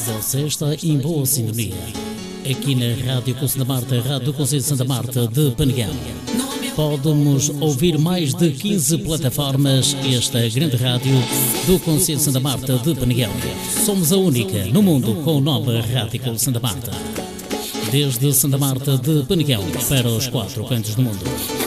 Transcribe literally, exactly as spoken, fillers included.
Você está em boa sintonia. Aqui na Rádio Conselho Santa Marta, Rádio do Conselho de Santa Marta de Peneguão. Podemos ouvir mais de quinze plataformas. Esta grande rádio do Conselho de Santa Marta de Peneguão. Somos a única no mundo com o nome Rádio Conselho Santa Marta. Desde Santa Marta de Peneguão para os quatro cantos do mundo.